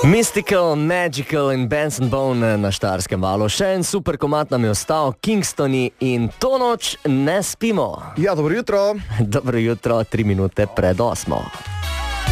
Mystical, Magical in Benson Bone na Štajerskem valu. Še en super komad nam je ostal, Kingstoni, in to noč ne spimo. Ja, dobro jutro. Dobro jutro, 3 minute pred 8.